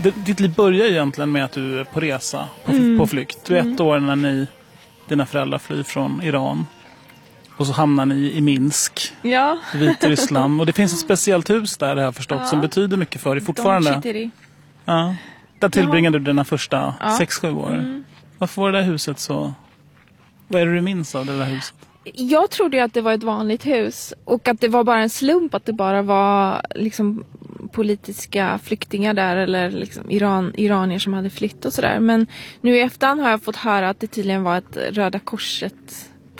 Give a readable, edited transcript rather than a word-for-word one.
Ditt liv börjar egentligen med att du är på resa, på flykt. Du är 1 år när dina föräldrar flyr från Iran. Och så hamnar ni i Minsk, i Vitryssland. Och det finns ett speciellt hus där, det har jag förstått, som betyder mycket för dig fortfarande. Ja. Där tillbringade du dina första 6-7 år. Varför var det där huset så... Vad är det du minns av det där huset? Jag trodde att det var ett vanligt hus. Och att det var bara en slump att det bara var liksom politiska flyktingar där. Eller liksom iranier som hade flytt och sådär. Men nu i efterhand har jag fått höra att det tydligen var ett Röda Korset